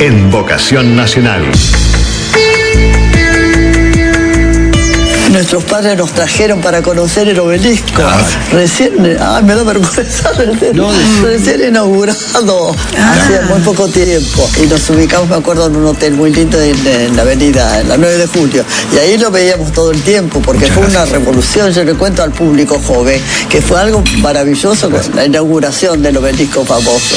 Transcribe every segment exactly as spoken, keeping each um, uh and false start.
en Vocación Nacional. Nuestros padres nos trajeron para conocer el obelisco. Ah. Recién, ay, me da vergüenza, recién, no, recién inaugurado, ah. hace muy poco tiempo. Y nos ubicamos, me acuerdo, en un hotel muy lindo en, en la avenida, en la nueve de julio. Y ahí lo veíamos todo el tiempo, porque Muchas fue gracias. Una revolución. Yo le cuento al público joven que fue algo maravilloso con la inauguración del obelisco famoso.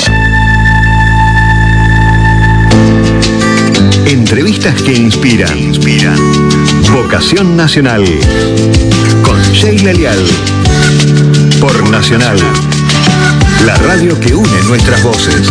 Entrevistas que inspiran. Inspiran. Vocación Nacional. Con Sheila Lial. Por Nacional. La radio que une nuestras voces.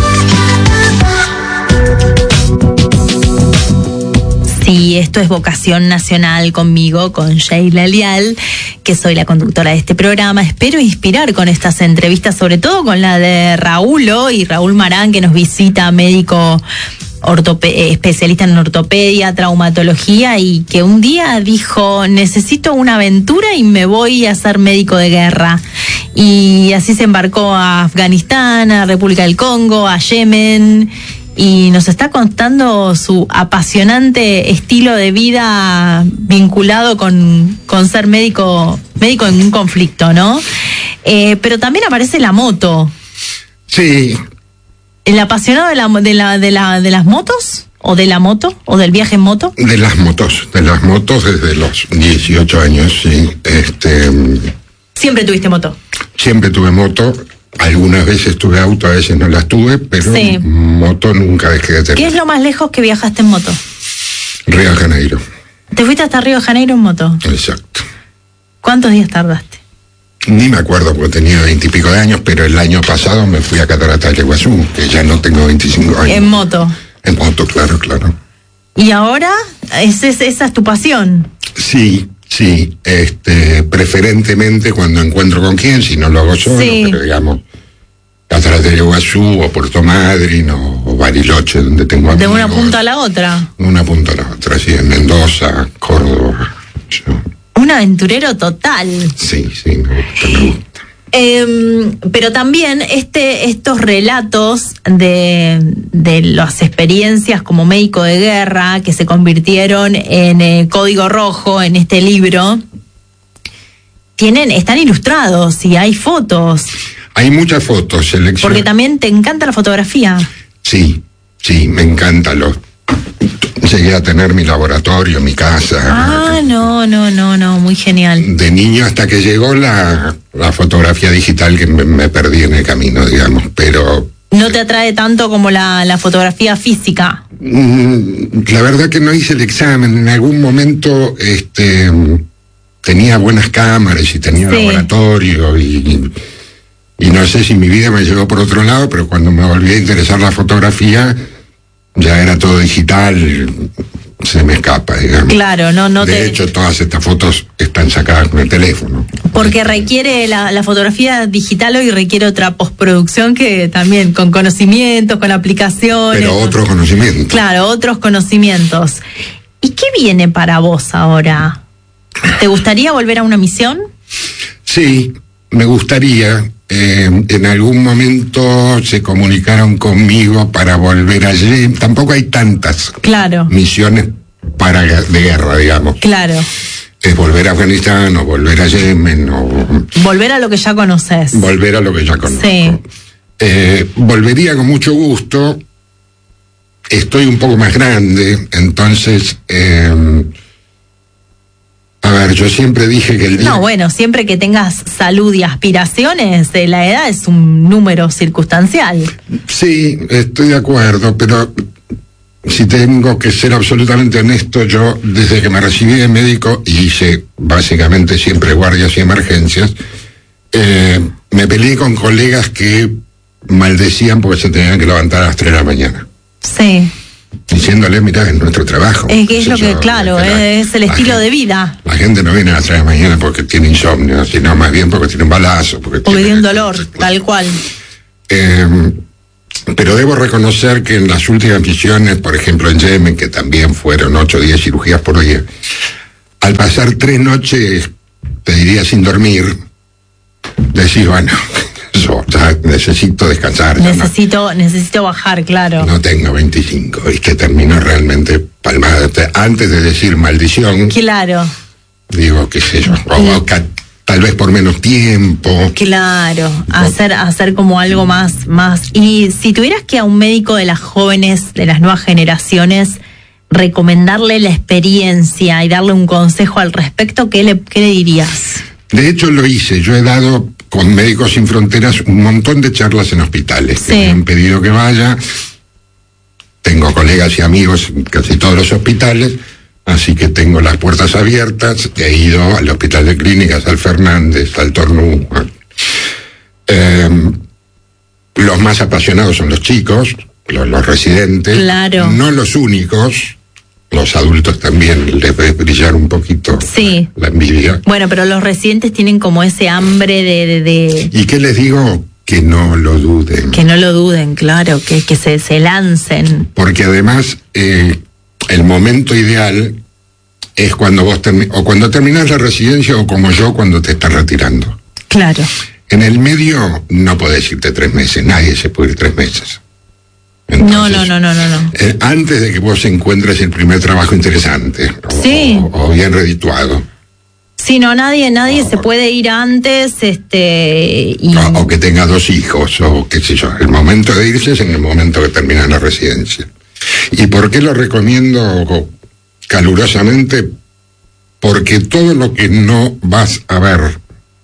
Sí, esto es Vocación Nacional conmigo, con Sheila Lial, que soy la conductora de este programa. Espero inspirar con estas entrevistas, sobre todo con la de Raúl y Raúl Marán, que nos visita, médico Ortope- especialista en ortopedia, traumatología, y que un día dijo: necesito una aventura y me voy a ser médico de guerra. Y así se embarcó a Afganistán, a República del Congo, a Yemen, y nos está contando su apasionante estilo de vida vinculado con, con ser médico, médico en un conflicto, ¿no? Eh, pero también aparece la moto. Sí. ¿El apasionado de la, de la de la de las motos? ¿O de la moto? ¿O del viaje en moto? De las motos, de las motos desde los dieciocho años, sí. Este, ¿Siempre tuviste moto? Siempre tuve moto. Algunas veces tuve auto, a veces no las tuve, pero sí. Moto nunca dejé de tener. ¿Qué es lo más lejos que viajaste en moto? Río de Janeiro. ¿Te fuiste hasta Río de Janeiro en moto? Exacto. ¿Cuántos días tardaste? Ni me acuerdo porque tenía veintipico de años, pero el año pasado me fui a Cataratas del Iguazú, que ya no tengo veinticinco años. ¿En moto? En moto, claro, claro. ¿Y ahora? ¿Esa es, esa es tu pasión? Sí, sí. Este, preferentemente cuando encuentro con quién, si no lo hago solo, sí. Pero digamos, Cataratas del Iguazú o Puerto Madryn o, o Bariloche, donde tengo amigos. De una punta a la otra. De una punta a la otra, sí, en Mendoza, Córdoba. Yo. Un aventurero total. Sí, sí, me gusta, me gusta. Eh, pero también este, estos relatos de, de las experiencias como médico de guerra que se convirtieron en eh, código rojo en este libro, tienen, están ilustrados y hay fotos. Hay muchas fotos, seleccionadas. Porque también te encanta la fotografía. Sí, sí, me encanta. Los Llegué a tener mi laboratorio, mi casa. Ah, no, no, no, no, muy genial. De niño hasta que llegó la, la fotografía digital, que me, me perdí en el camino, digamos, pero... ¿No te atrae tanto como la, la fotografía física? La verdad que no hice el examen. En algún momento este, tenía buenas cámaras y tenía sí. laboratorio y, y no sé si mi vida me llevó por otro lado, pero cuando me volví a interesar la fotografía... ya era todo digital, se me escapa, digamos. Claro, no, no de te... hecho, todas estas fotos están sacadas con el teléfono. Porque requiere, la, la fotografía digital hoy requiere otra postproducción que también, con conocimientos, con aplicaciones. Pero con... otros conocimientos. Claro, otros conocimientos. ¿Y qué viene para vos ahora? ¿Te gustaría volver a una misión? Sí, me gustaría. Eh, en algún momento se comunicaron conmigo para volver allí. Tampoco hay tantas claro. misiones para de guerra, digamos. Claro. Es volver a Afganistán o volver a Yemen o... Volver a lo que ya conoces. Volver a lo que ya conozco. Sí. Eh, volvería con mucho gusto. Estoy un poco más grande, entonces... Eh, A ver, yo siempre dije que el día... No, bueno, siempre que tengas salud y aspiraciones, eh, la edad es un número circunstancial. Sí, estoy de acuerdo, pero si tengo que ser absolutamente honesto, yo desde que me recibí de médico y hice básicamente siempre guardias y emergencias, eh, me peleé con colegas que maldecían porque se tenían que levantar a las tres de la mañana. Sí. Diciéndole, mirá, es nuestro trabajo. Es que es lo que, claro, es el estilo de vida. La gente no viene a las tres de la mañana porque tiene insomnio, sino más bien porque tiene un balazo. Porque, porque tiene un dolor, cosas, tal cual. Eh, pero debo reconocer que en las últimas misiones, por ejemplo en Yemen, que también fueron ocho o diez cirugías por día, al pasar tres noches, te diría sin dormir, decís, bueno, Yo ya necesito descansar. Necesito, no, necesito bajar, claro. No tengo veinticinco, y que termino realmente palmada. Antes de decir maldición. Claro. Digo, qué sé yo, o, o, tal vez por menos tiempo. Claro, hacer, hacer como algo más, más. Y si tuvieras que a un médico de las jóvenes, de las nuevas generaciones, recomendarle la experiencia y darle un consejo al respecto, ¿qué le, qué le dirías? De hecho lo hice, yo he dado con Médicos Sin Fronteras un montón de charlas en hospitales, sí. Que me han pedido que vaya, tengo colegas y amigos en casi todos los hospitales, así que tengo las puertas abiertas, he ido al Hospital de Clínicas, al Fernández, al Tornú. Eh, los más apasionados son los chicos, los, los residentes, claro. No los únicos. Los adultos también les debe brillar un poquito, sí. la, la envidia. Bueno, pero los residentes tienen como ese hambre de, de, de... ¿Y qué les digo? Que no lo duden. Que no lo duden, claro, que, que se, se lancen. Porque además, eh, el momento ideal es cuando vos termi- o cuando terminás la residencia, o como yo, cuando te estás retirando. Claro. En el medio no podés irte tres meses, nadie se puede ir tres meses. Entonces, no, no, no, no, no. no. Eh, antes de que vos encuentres el primer trabajo interesante, sí. o, o bien redituado. Sí, no, nadie, nadie o, se puede ir antes, este... Y... O, o que tenga dos hijos, o qué sé yo. El momento de irse es en el momento que terminas la residencia. ¿Y por qué lo recomiendo calurosamente? Porque todo lo que no vas a ver,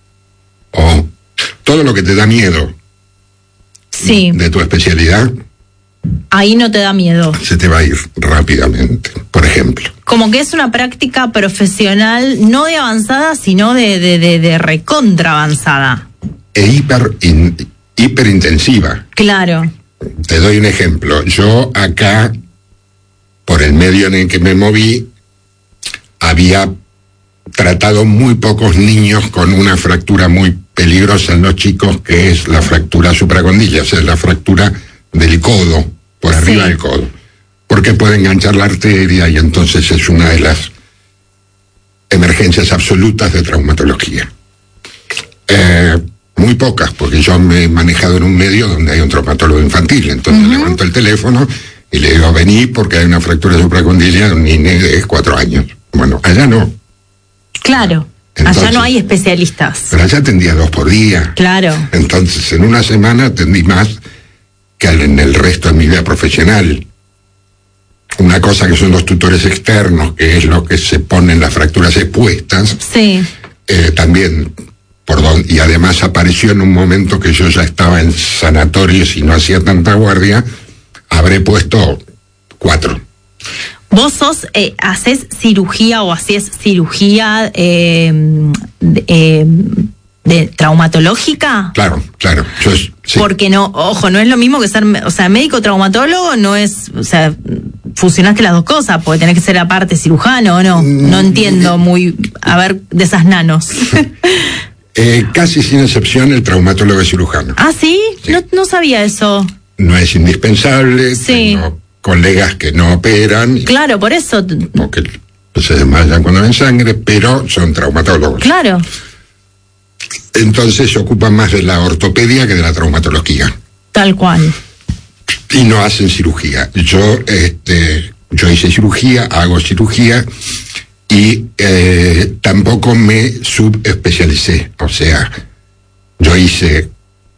o todo lo que te da miedo, sí. de tu especialidad, ahí no te da miedo. Se te va a ir rápidamente, por ejemplo. Como que es una práctica profesional, no de avanzada, sino de, de, de, de recontra avanzada. E hiper, in, hiperintensiva. Claro. Te doy un ejemplo. Yo acá, por el medio en el que me moví, había tratado muy pocos niños con una fractura muy peligrosa en los chicos, que es la fractura supracondilla, o sea, la fractura del codo, por arriba sí. del codo, porque puede enganchar la arteria y entonces es una de las emergencias absolutas de traumatología. Eh, muy pocas, porque yo me he manejado en un medio donde hay un traumatólogo infantil, entonces uh-huh. levanto el teléfono y le digo, vení porque hay una fractura supracondilla de un niño de cuatro años. Bueno, allá no. Claro. Entonces, allá no hay especialistas. Pero allá atendía dos por día. Claro. Entonces, en una semana atendí más que en el resto de mi vida profesional. Una cosa que son los tutores externos, que es lo que se pone en las fracturas expuestas. Sí. Eh, también, por don, y además apareció en un momento que yo ya estaba en sanatorios y no hacía tanta guardia, habré puesto cuatro. ¿Vos sos, eh, haces cirugía o hacías cirugía eh, de, eh, de traumatológica? Claro, claro. Yo, sí. Porque no, ojo, no es lo mismo que ser, o sea, médico traumatólogo no es, o sea, fusionaste las dos cosas, porque tenés que ser aparte cirujano, ¿o no? Mm, no entiendo muy, a ver, de esas nanos. eh, casi sin excepción el traumatólogo es cirujano. ¿Ah, sí? sí. No, no sabía eso. No es indispensable, sí. Tengo colegas que no operan. Claro, por eso. Porque se desmayan cuando ven sangre, pero son traumatólogos. Claro. Entonces se ocupan más de la ortopedia que de la traumatología. Tal cual. Y no hacen cirugía. Yo, este, yo hice cirugía, hago cirugía y eh, tampoco me subespecialicé. O sea, yo hice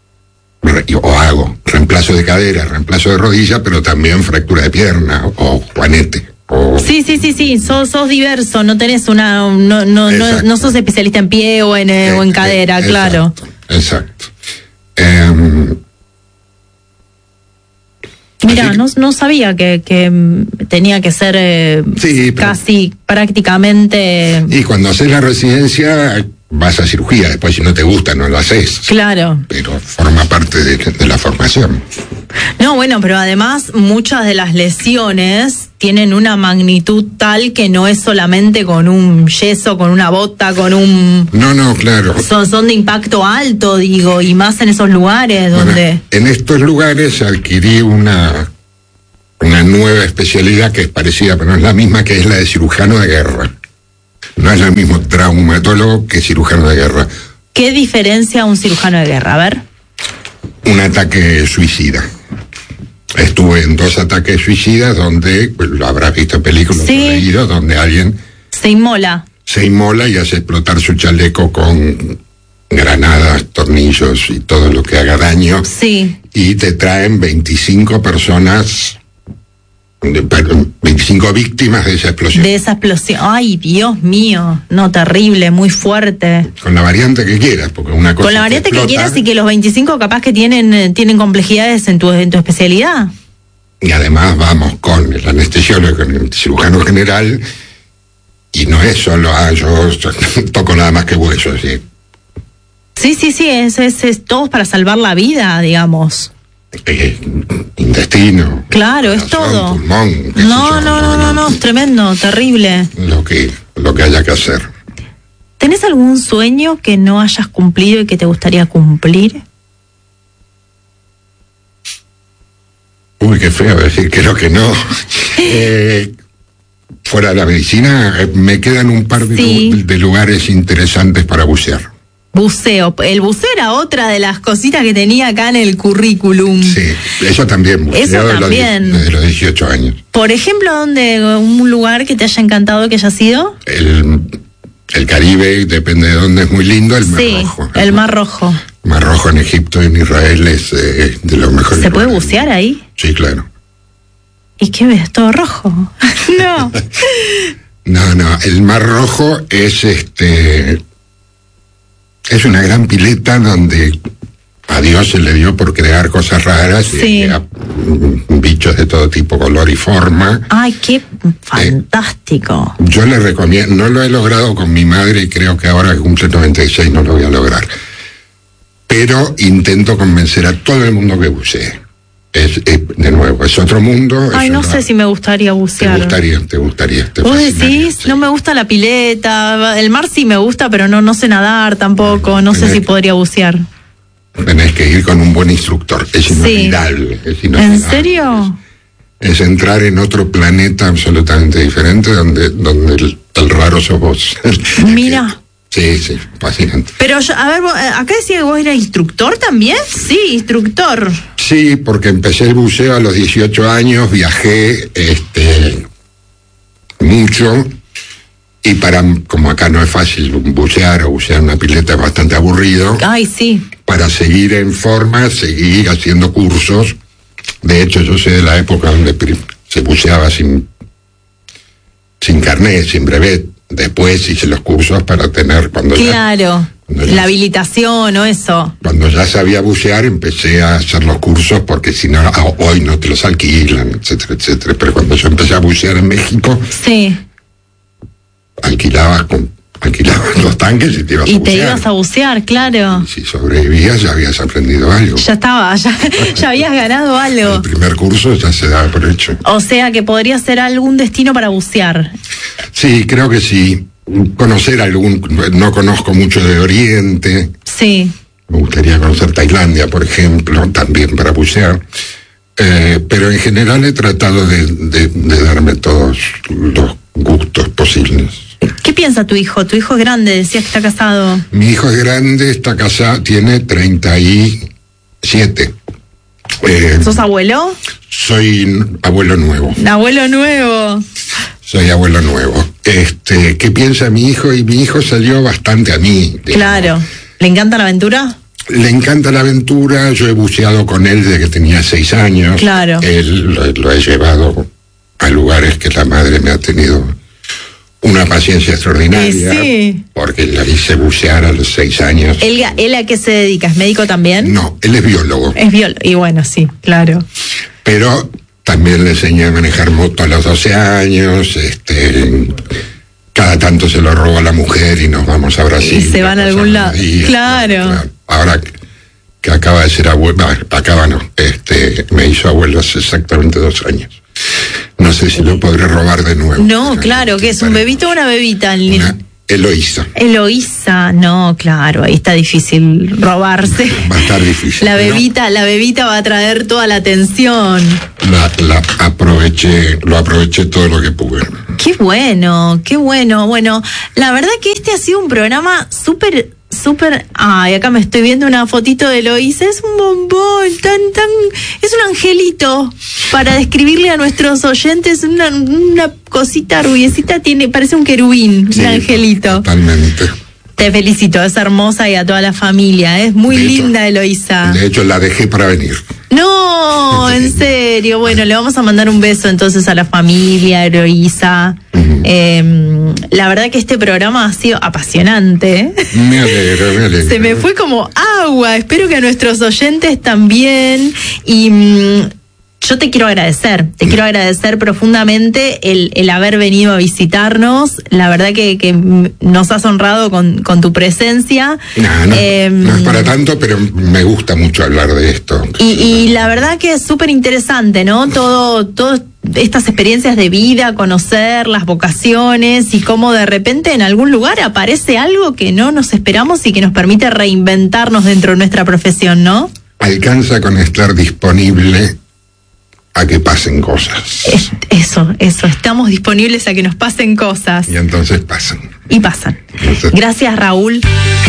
o hago reemplazo de cadera, reemplazo de rodilla, pero también fractura de pierna o juanete. O... Sí, sí, sí, sí, sos, sos diverso, no tenés una, no, no, no, no sos especialista en pie o en, eh, o en cadera, eh, claro. Exacto. Eh, Mira, no, no sabía que, que tenía que ser eh, sí, pero, casi prácticamente... Y cuando haces la residencia vas a cirugía, después si no te gusta no lo haces. Claro. Pero forma parte de, de la formación. No, bueno, pero además muchas de las lesiones tienen una magnitud tal que no es solamente con un yeso, con una bota, con un... No, no, claro. Son, son de impacto alto, digo, y más en esos lugares bueno, donde... En estos lugares adquirí una, una nueva especialidad que es parecida, pero no es la misma, que es la de cirujano de guerra. No es el mismo traumatólogo que cirujano de guerra. ¿Qué diferencia un cirujano de guerra? A ver. un ataque suicida. Estuve en dos ataques suicidas donde, pues, lo habrás visto en películas, sí. leído, donde alguien se inmola. Se inmola y hace explotar su chaleco con granadas, tornillos y todo lo que haga daño. Sí. Y te traen veinticinco personas, veinticinco víctimas de esa explosión. De esa explosión. Ay, Dios mío. No, terrible, muy fuerte. Con la variante que quieras, porque una cosa. Con la variante que, que quieras y que los veinticinco capaz que tienen, tienen complejidades en tu, en tu especialidad. Y además vamos con el anestesiólogo, con el cirujano general, y no es solo, ah, yo toco nada más que huesos, ¿sí? Sí, sí, sí, es, es, es todo para salvar la vida, digamos. Eh, intestino. Claro, corazón, es todo. Pulmón, qué no, sé yo, no, no, no, no, es tremendo, terrible. Lo que, lo que haya que hacer. ¿Tenés algún sueño que no hayas cumplido y que te gustaría cumplir? Uy, qué feo decir, creo que no. eh, fuera de la medicina, eh, me quedan un par de, sí. lu- de lugares interesantes para bucear. Buceo. El buceo era otra de las cositas que tenía acá en el currículum. Sí, eso también. Buceo Eso de también. Los, desde los dieciocho años. Por ejemplo, ¿dónde, un lugar que te haya encantado que haya sido? El, el Caribe, depende de dónde, es muy lindo. El Mar sí, Rojo. el Mar Rojo. Mar Rojo en Egipto y en Israel es eh, de los mejores. ¿Se puede lugares. bucear ahí? Sí, claro. ¿Y qué ves? ¿Todo rojo? No. No, no, el Mar Rojo es este es una gran pileta donde a Dios se le dio por crear cosas raras, sí. y a, mm, bichos de todo tipo, color y forma. Ay, qué fantástico. Eh, yo le recomiendo, no lo he logrado con mi madre y creo que ahora que cumple noventa y seis no lo voy a lograr. Pero intento convencer a todo el mundo que bucee. Es, es, de nuevo, es otro mundo. Ay, no una, sé si me gustaría bucear. Te gustaría, te gustaría. Te Vos fascinaría, decís, sí. no me gusta la pileta, el mar sí me gusta, pero no, no sé nadar tampoco, no sé Tenés- si podría bucear. Tenés que ir con un buen instructor, es Sí. inolvidable. Es inolvidable. ¿En serio? Es entrar en otro planeta absolutamente diferente donde, donde el, el raro sos vos. Mira. Sí, sí, fascinante. Pero, yo, a ver, vos, eh, acá decía que vos eras instructor también. Sí, instructor. Sí, porque empecé el buceo a los dieciocho años, viajé este mucho, y para, como acá no es fácil bucear o bucear una pileta es bastante aburrido, Ay, sí. para seguir en forma, seguí haciendo cursos. De hecho, yo soy de la época donde pri- se buceaba sin, sin carnet, sin brevet. Después hice los cursos para tener, cuando ya, Claro. cuando ya- La habilitación o eso. cuando ya sabía bucear, empecé a hacer los cursos, porque si no, ah, hoy no te los alquilan, etcétera, etcétera. Pero cuando yo empecé a bucear en México, Sí. alquilabas, con, alquilabas los tanques y te ibas a Y bucear. te ibas a bucear, claro. Y si sobrevivías, ya habías aprendido algo. Ya estaba, ya, ya habías ganado algo. El primer curso ya se daba por hecho. O sea que podría ser algún destino para bucear. Sí, creo que sí. Conocer algún, no conozco mucho de Oriente. Sí. Me gustaría conocer Tailandia, por ejemplo, también para bucear. Eh, pero en general he tratado de, de, de darme todos los gustos posibles. ¿Qué piensa tu hijo? Tu hijo es grande, decías que está casado. Mi hijo es grande, está casado, tiene treinta y siete. Eh, ¿Sos abuelo? soy abuelo nuevo. Abuelo nuevo. Soy abuelo nuevo. Este, ¿qué piensa mi hijo? Y mi hijo salió bastante a mí. digamos. Claro. ¿Le encanta la aventura? Le encanta la aventura, yo he buceado con él desde que tenía seis años. Claro. Él lo, lo he llevado a lugares que la madre me ha tenido una paciencia extraordinaria. Y sí. Porque la hice bucear a los seis años. ¿Él, ¿Él a qué se dedica? ¿Es médico también? No, él es biólogo, Es biólogo. Y bueno, sí, claro. pero también le enseñé a manejar moto a los doce años, este... Cada tanto se lo roba la mujer y nos vamos a Brasil. Y se van a algún lado. Y, Claro. Ahora que, que acaba de ser abuelo, acaba no, este, me hizo abuelo hace exactamente dos años. No sé si lo podré robar de nuevo. No, Pero claro, ¿qué es? ¿Un bebito o una bebita? Una Eloísa. Eloísa, no, claro, ahí está difícil robarse. Va a estar difícil. La pero bebita, la bebita va a traer toda la atención. La, la aproveché, lo aproveché todo lo que pude. Qué bueno, qué bueno. Bueno, la verdad que este ha sido un programa súper súper... Ay, acá me estoy viendo una fotito de Eloísa, es un bombón, tan, tan... Es un angelito, para describirle a nuestros oyentes, una, una cosita rubiecita, tiene, parece un querubín, sí, un angelito. Totalmente. Te felicito, es hermosa y a toda la familia, es muy de hecho, linda Eloísa. De hecho, la dejé para venir. No, en serio. Bueno, le vamos a mandar un beso entonces a la familia, Eloísa. Uh-huh. Eh, la verdad que este programa ha sido apasionante. Me alegro, me alegro. Se me fue como agua. Espero que a nuestros oyentes también. Y mmm, yo te quiero agradecer, te quiero agradecer profundamente el, el haber venido a visitarnos. La verdad que, que nos has honrado con, con tu presencia. No, no, eh, no es para tanto, pero me gusta mucho hablar de esto. Y, y la verdad que es súper interesante, ¿no? Todo, todo estas experiencias de vida, conocer las vocaciones y cómo de repente en algún lugar aparece algo que no nos esperamos y que nos permite reinventarnos dentro de nuestra profesión, ¿no? Alcanza con estar disponible a que pasen cosas. Eso, eso, estamos disponibles a que nos pasen cosas. Y entonces pasan. Y pasan. Entonces... Gracias, Raúl.